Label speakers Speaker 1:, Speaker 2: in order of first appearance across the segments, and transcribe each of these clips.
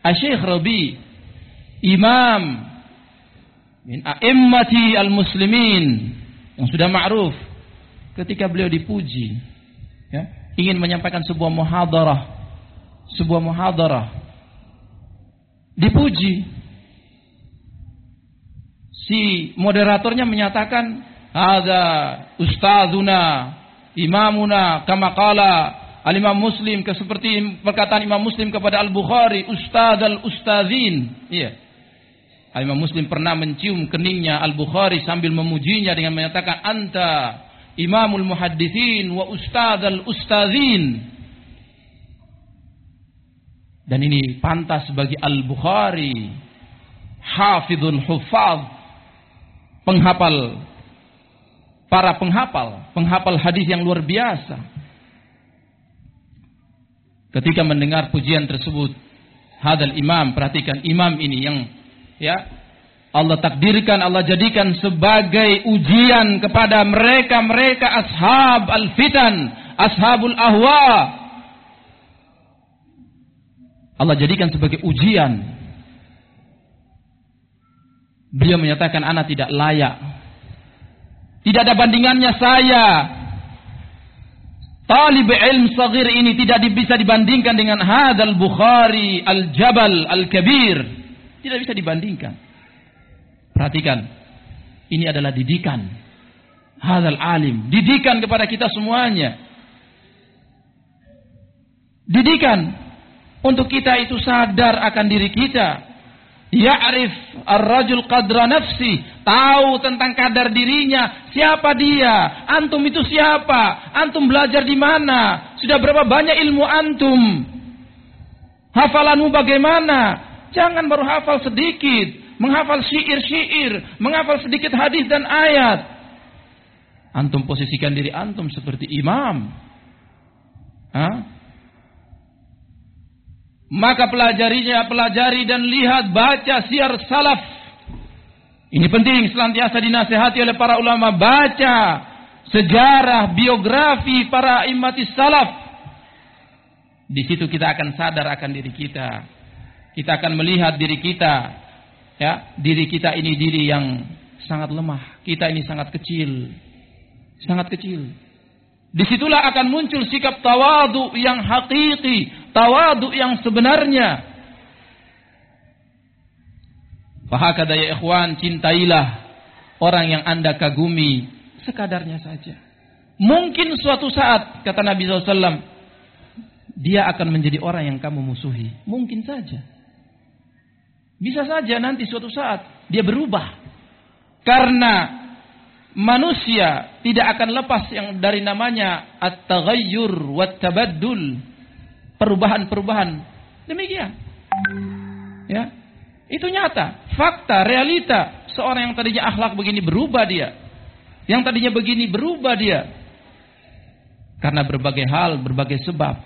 Speaker 1: Asy-Syaikh Rabi, imam min a'immati al-muslimin yang sudah ma'ruf, ketika beliau dipuji, ya, ingin menyampaikan sebuah muhadarah, dipuji, si moderatornya menyatakan, hadza ustadzuna imamuna kama qala al-Imam Muslim, seperti perkataan Imam Muslim kepada Al-Bukhari, ustadzal ustadzin. Iya. Imam Muslim pernah mencium keningnya Al-Bukhari sambil memujinya dengan menyatakan, anta imamul muhaddithin wa ustadzal ustadzin. Dan ini pantas bagi Al-Bukhari, hafizul huffaz, penghafal hadis yang luar biasa. Ketika mendengar pujian tersebut, hadal imam, perhatikan imam ini yang, ya, Allah takdirkan, Allah jadikan sebagai ujian kepada mereka ashab al-fitan, ashabul ahwa. Allah jadikan sebagai ujian. Beliau menyatakan, ana tidak layak, tidak ada bandingannya saya. Talib ilm saghir ini tidak bisa dibandingkan dengan hadal Bukhari al-Jabal al-Kabir. Tidak bisa dibandingkan. Perhatikan, ini adalah didikan hadal alim, didikan kepada kita semuanya. Didikan untuk kita itu sadar akan diri kita. Ya'rif ar-rajul qadra nafsi, tahu tentang kadar dirinya, siapa dia, antum itu siapa, antum belajar di mana, sudah berapa banyak ilmu antum, hafalanmu bagaimana. Jangan baru hafal sedikit, menghafal syair-syair, menghafal sedikit hadis dan ayat. Antum posisikan diri antum seperti imam. Maka pelajari dan lihat, baca syiar salaf. Ini penting, senantiasa dinasihati oleh para ulama. Baca sejarah, biografi para immatis salaf. Di situ kita akan sadar akan diri kita. Kita akan melihat diri kita, ya, diri kita ini diri yang sangat lemah. Kita ini sangat kecil, sangat kecil. Disitulah akan muncul sikap tawadu yang hakiki, tawadu yang sebenarnya. Fahakada ya ikhwan, cintailah orang yang Anda kagumi sekadarnya saja. Mungkin suatu saat, kata Nabi SAW, dia akan menjadi orang yang kamu musuhi. Mungkin saja. Bisa saja nanti suatu saat dia berubah. Karena manusia tidak akan lepas yang dari namanya at-taghayyur wat-tabaddul, perubahan-perubahan. Demikian. Ya. Itu nyata, fakta, realita. Seorang yang tadinya akhlak begini berubah dia. Yang tadinya begini berubah dia. Karena berbagai hal, berbagai sebab.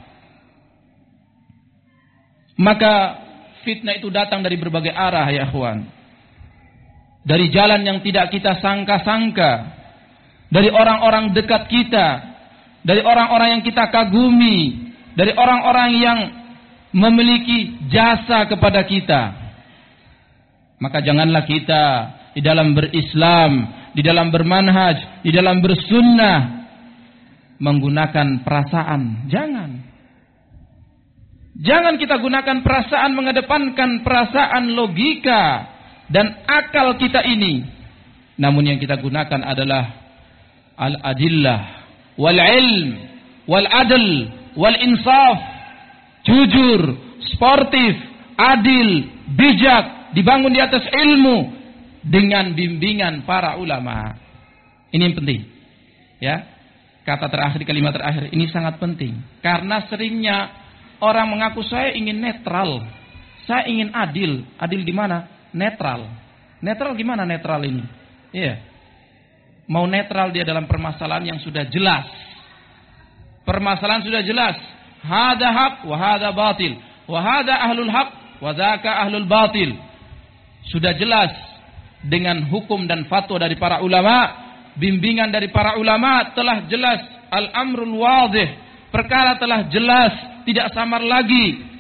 Speaker 1: Maka fitnah itu datang dari berbagai arah ya ikhwan. Dari jalan yang tidak kita sangka-sangka, dari orang-orang dekat kita, dari orang-orang yang kita kagumi, dari orang-orang yang memiliki jasa kepada kita. Maka janganlah kita di dalam berislam, di dalam bermanhaj, di dalam bersunnah menggunakan perasaan. Jangan kita gunakan perasaan, mengedepankan perasaan, logika dan akal kita ini. Namun yang kita gunakan adalah al-adillah wal ilm wal adl wal insaf. Jujur, sportif, adil, bijak, dibangun di atas ilmu dengan bimbingan para ulama. Ini yang penting. Ya. Kata terakhir, kalimat terakhir ini sangat penting. Karena seringnya orang mengaku saya ingin netral. Saya ingin adil. Adil di mana? Netral. Netral gimana netral ini? Iya. Mau netral dia dalam permasalahan yang sudah jelas. Permasalahan sudah jelas. Hada haq wa hada batil. Wa hada ahlul haq wa dzaka ahlul batil. Sudah jelas dengan hukum dan fatwa dari para ulama, bimbingan dari para ulama telah jelas, al-amrul wadih. Perkara telah jelas, tidak samar lagi.